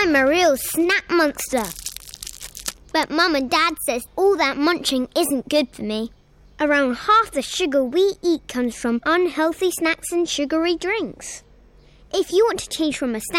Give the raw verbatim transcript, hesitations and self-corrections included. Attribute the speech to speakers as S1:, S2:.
S1: I'm a real snack monster. But Mum and Dad says all that munching isn't good for me. Around half the sugar we eat comes from unhealthy snacks and sugary drinks. If you want to change from a snack